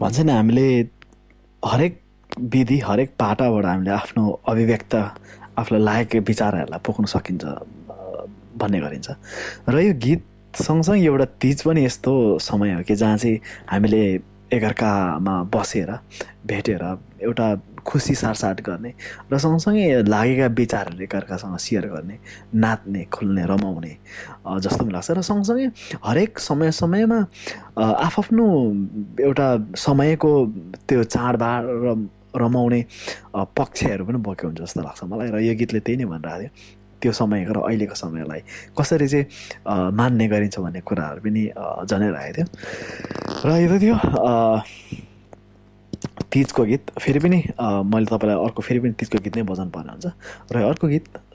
भन्छ नि हामीले हरेक विधि हरेक पाटाबाट हामीले आफ्नो अभिव्यक्त आफूलाई लागेको विचारहरूलाई पोख्न सकिन्छ भन्ने गरिन्छ। र यो गीत सँगसँगै एउटा तिज पनि यस्तो समय हो कि जहाँ चाहिँ हामीले एकअर्कामा बसेर भेटेर एउटा खुसी सारसाट गर्ने र सँगसँगै लागेका विचारहरू एकअर्कासँग सेयर गर्ने, नाच्ने, खुल्ने, रमाउने जस्तो पनि लाग्छ। र सँगसँगै हरेक समयमा आफ्नो एउटा समयको त्यो चाडबाड र रमाउने पक्षहरू पनि बोक्यो हुन्छ जस्तो लाग्छ मलाई। र यो गीतले त्यही नै भनिरहेको थियो, त्यो समयको र अहिलेको समयलाई कसरी चाहिँ मान्ने गरिन्छ भन्ने कुराहरू पनि जनाइरहेको थियो। र यो त थियो तिजको गीत। फेरि पनि मैले तपाईँलाई अर्को फेरि पनि तिजको गीत नै बजाउनु पर्ने हुन्छ। र अर्को गीत